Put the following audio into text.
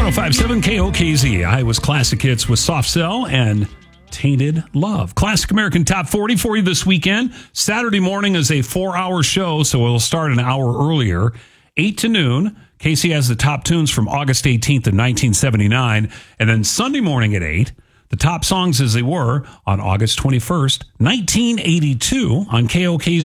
105.7 KOKZ. I was Classic Hits with Soft Cell and Tainted Love. Classic American Top 40 for you this weekend. Saturday morning is a 4-hour show, so it'll start an hour earlier, 8 to noon. Casey has the top tunes from August 18th of 1979. And then Sunday morning at 8, the top songs as they were on August 21st, 1982 on KOKZ.